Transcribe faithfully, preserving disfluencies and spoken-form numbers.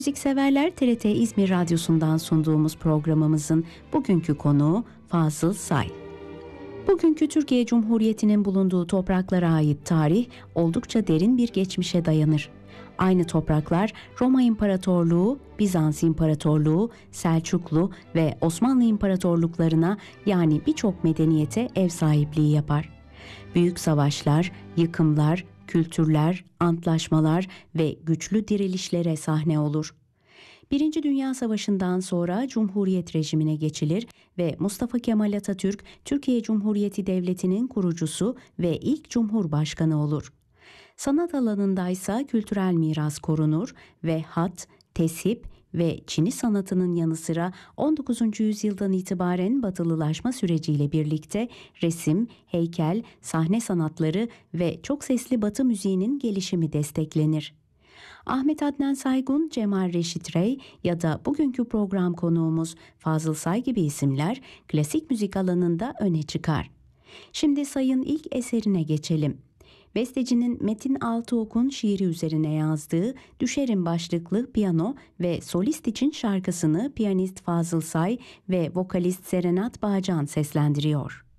Müzikseverler T R T İzmir Radyosu'ndan sunduğumuz programımızın bugünkü konuğu Fazıl Say. Bugünkü Türkiye Cumhuriyeti'nin bulunduğu topraklara ait tarih oldukça derin bir geçmişe dayanır. Aynı topraklar Roma İmparatorluğu, Bizans İmparatorluğu, Selçuklu ve Osmanlı İmparatorluklarına yani birçok medeniyete ev sahipliği yapar. Büyük savaşlar, yıkımlar, kültürler, antlaşmalar ve güçlü dirilişlere sahne olur. Birinci Dünya Savaşı'ndan sonra Cumhuriyet rejimine geçilir ve Mustafa Kemal Atatürk, Türkiye Cumhuriyeti Devleti'nin kurucusu ve ilk Cumhurbaşkanı olur. Sanat alanındaysa kültürel miras korunur ve hat, tesip ve çini sanatının yanı sıra on dokuzuncu yüzyıldan itibaren batılılaşma süreciyle birlikte resim, heykel, sahne sanatları ve çok sesli Batı müziğinin gelişimi desteklenir. Ahmet Adnan Saygun, Cemal Reşit Rey ya da bugünkü program konuğumuz Fazıl Say gibi isimler klasik müzik alanında öne çıkar. Şimdi Say'ın ilk eserine geçelim. Bestecinin Metin Altıok'un şiiri üzerine yazdığı Düşerim başlıklı piyano ve solist için şarkısını piyanist Fazıl Say ve vokalist Serenat Bağcan seslendiriyor.